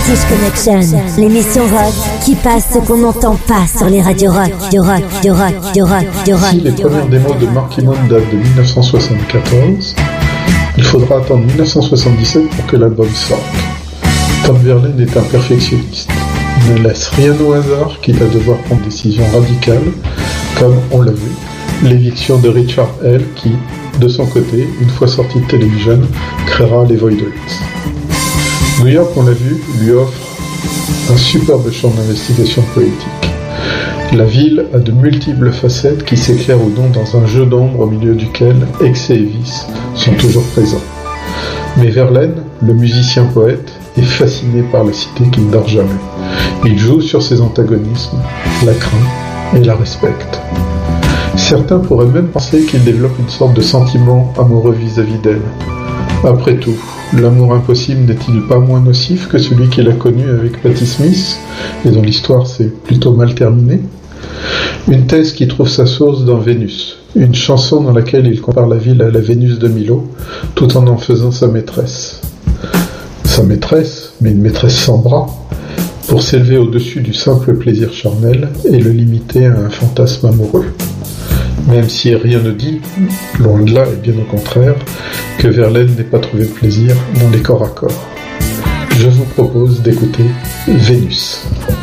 British Connection, l'émission rock qui passe ce qu'on n'entend pas sur les radios rock, du rock. Si les premières démos de Marky Moon datent de 1974, il faudra attendre 1977 pour que l'album sorte. Tom Verlaine est un perfectionniste. Il ne laisse rien au hasard, quitte à devoir prendre des décisions radicales, comme, on l'a vu, l'éviction de Richard Hell qui, de son côté, une fois sorti de Television, créera les Voidwoods. New York, on l'a vu, lui offre un superbe champ d'investigation poétique. La ville a de multiples facettes qui s'éclairent ou non dans un jeu d'ombre au milieu duquel excès et vices sont toujours présents. Mais Verlaine, le musicien-poète, est fasciné par la cité qui ne dort jamais. Il joue sur ses antagonismes, la craint et la respecte. Certains pourraient même penser qu'il développe une sorte de sentiment amoureux vis-à-vis d'elle. Après tout, l'amour impossible n'est-il pas moins nocif que celui qu'il a connu avec Patti Smith, et dont l'histoire s'est plutôt mal terminée? Une thèse qui trouve sa source dans Vénus, une chanson dans laquelle il compare la ville à la Vénus de Milo, tout en faisant sa maîtresse. Sa maîtresse, mais une maîtresse sans bras, pour s'élever au-dessus du simple plaisir charnel et le limiter à un fantasme amoureux. Même si rien ne dit, loin de là et bien au contraire, que Verlaine n'ait pas trouvé de plaisir dans les corps à corps. Je vous propose d'écouter Vénus.